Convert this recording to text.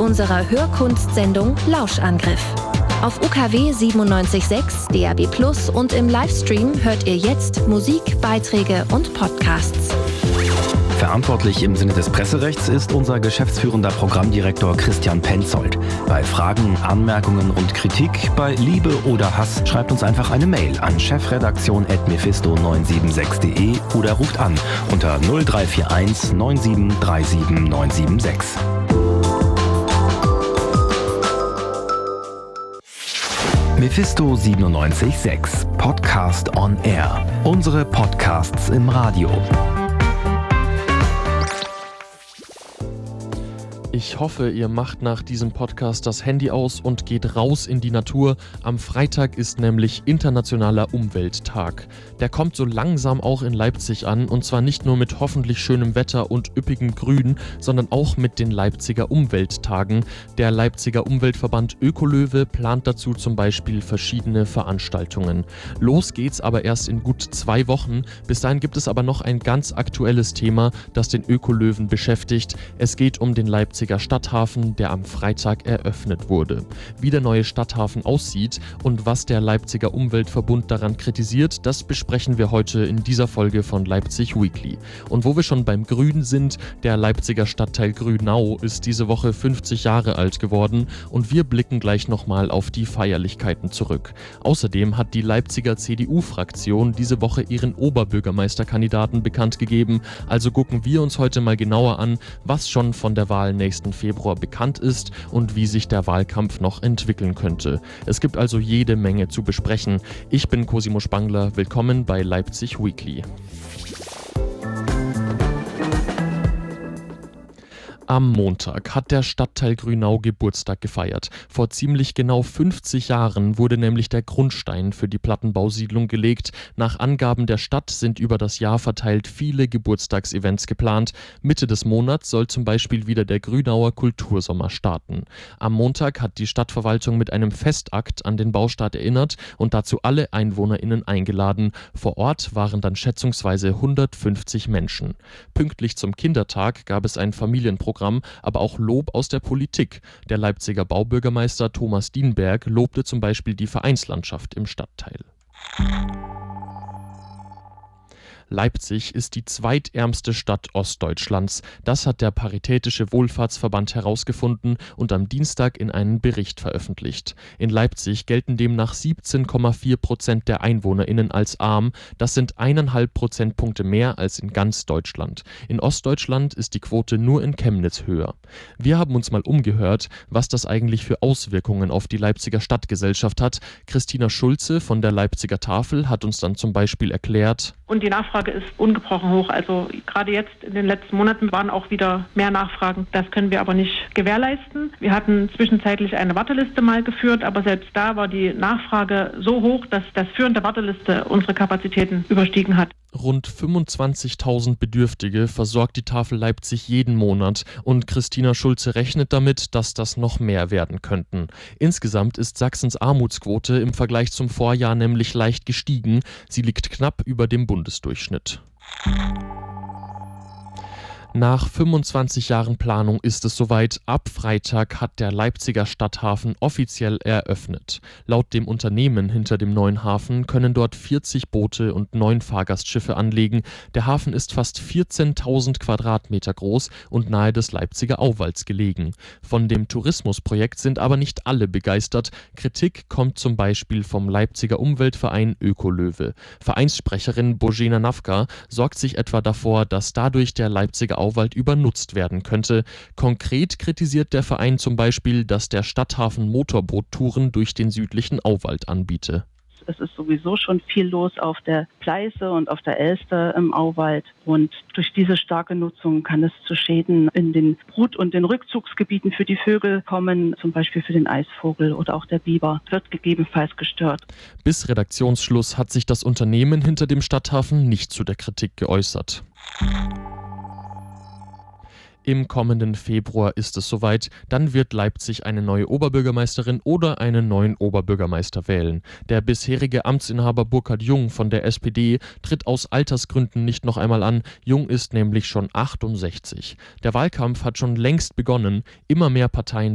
unserer Hörkunstsendung Lauschangriff. Auf UKW 97.6, DAB+ und im Livestream hört ihr jetzt Musik, Beiträge und Podcasts. Verantwortlich im Sinne des Presserechts ist unser geschäftsführender Programmdirektor Christian Penzold. Bei Fragen, Anmerkungen und Kritik, bei Liebe oder Hass schreibt uns einfach eine Mail an chefredaktion@mephisto976.de oder ruft an unter 0341 9737 976. Mephisto 97.6 Podcast on Air. Unsere Podcasts im Radio. Ich hoffe, ihr macht nach diesem Podcast das Handy aus und geht raus in die Natur. Am Freitag ist nämlich Internationaler Umwelttag. Der kommt so langsam auch in Leipzig an, und zwar nicht nur mit hoffentlich schönem Wetter und üppigem Grün, sondern auch mit den Leipziger Umwelttagen. Der Leipziger Umweltverband Ökolöwe plant dazu zum Beispiel verschiedene Veranstaltungen. Los geht's aber erst in gut 2 Wochen. Bis dahin gibt es aber noch ein ganz aktuelles Thema, das den Ökolöwen beschäftigt. Es geht um den Leipziger Stadthafen, der am Freitag eröffnet wurde. Wie der neue Stadthafen aussieht und was der Leipziger Umweltverbund daran kritisiert, das besprechen wir heute in dieser Folge von Leipzig Weekly. Und wo wir schon beim Grün sind, der Leipziger Stadtteil Grünau ist diese Woche 50 Jahre alt geworden und wir blicken gleich nochmal auf die Feierlichkeiten zurück. Außerdem hat die Leipziger CDU-Fraktion diese Woche ihren Oberbürgermeisterkandidaten bekannt gegeben, also gucken wir uns heute mal genauer an, was schon von der Wahl nächsten Februar bekannt ist und wie sich der Wahlkampf noch entwickeln könnte. Es gibt also jede Menge zu besprechen. Ich bin Cosimo Spangler, willkommen bei Leipzig Weekly. Am Montag hat der Stadtteil Grünau Geburtstag gefeiert. Vor ziemlich genau 50 Jahren wurde nämlich der Grundstein für die Plattenbausiedlung gelegt. Nach Angaben der Stadt sind über das Jahr verteilt viele Geburtstagsevents geplant. Mitte des Monats soll zum Beispiel wieder der Grünauer Kultursommer starten. Am Montag hat die Stadtverwaltung mit einem Festakt an den Baustart erinnert und dazu alle EinwohnerInnen eingeladen. Vor Ort waren dann schätzungsweise 150 Menschen. Pünktlich zum Kindertag gab es ein Familienprogramm, aber auch Lob aus der Politik. Der Leipziger Baubürgermeister Thomas Dienberg lobte zum Beispiel die Vereinslandschaft im Stadtteil. Leipzig ist die zweitärmste Stadt Ostdeutschlands. Das hat der Paritätische Wohlfahrtsverband herausgefunden und am Dienstag in einen Bericht veröffentlicht. In Leipzig gelten demnach 17,4% der EinwohnerInnen als arm. Das sind 1,5 Prozentpunkte mehr als in ganz Deutschland. In Ostdeutschland ist die Quote nur in Chemnitz höher. Wir haben uns mal umgehört, was das eigentlich für Auswirkungen auf die Leipziger Stadtgesellschaft hat. Christina Schulze von der Leipziger Tafel hat uns dann zum Beispiel erklärt: Und die Nachfrage ist ungebrochen hoch. Also gerade jetzt in den letzten Monaten waren auch wieder mehr Nachfragen. Das können wir aber nicht gewährleisten. Wir hatten zwischenzeitlich eine Warteliste mal geführt, aber selbst da war die Nachfrage so hoch, dass das Führen der Warteliste unsere Kapazitäten überstiegen hat. Rund 25.000 Bedürftige versorgt die Tafel Leipzig jeden Monat und Christina Schulze rechnet damit, dass das noch mehr werden könnten. Insgesamt ist Sachsens Armutsquote im Vergleich zum Vorjahr nämlich leicht gestiegen. Sie liegt knapp über dem Bundesdurchschnitt. Nach 25 Jahren Planung ist es soweit. Ab Freitag hat der Leipziger Stadthafen offiziell eröffnet. Laut dem Unternehmen hinter dem neuen Hafen können dort 40 Boote und 9 Fahrgastschiffe anlegen. Der Hafen ist fast 14.000 Quadratmeter groß und nahe des Leipziger Auwalds gelegen. Von dem Tourismusprojekt sind aber nicht alle begeistert. Kritik kommt zum Beispiel vom Leipziger Umweltverein Ökolöwe. Vereinssprecherin Božena Navka sorgt sich etwa davor, dass dadurch der Leipziger Auwald übernutzt werden könnte. Konkret kritisiert der Verein zum Beispiel, dass der Stadthafen Motorboottouren durch den südlichen Auwald anbiete. Es ist sowieso schon viel los auf der Pleiße und auf der Elster im Auwald. Und durch diese starke Nutzung kann es zu Schäden in den Brut- und den Rückzugsgebieten für die Vögel kommen, zum Beispiel für den Eisvogel oder auch der Biber, wird gegebenenfalls gestört. Bis Redaktionsschluss hat sich das Unternehmen hinter dem Stadthafen nicht zu der Kritik geäußert. Im kommenden Februar ist es soweit, dann wird Leipzig eine neue Oberbürgermeisterin oder einen neuen Oberbürgermeister wählen. Der bisherige Amtsinhaber Burkhard Jung von der SPD tritt aus Altersgründen nicht noch einmal an. Jung ist nämlich schon 68. Der Wahlkampf hat schon längst begonnen. Immer mehr Parteien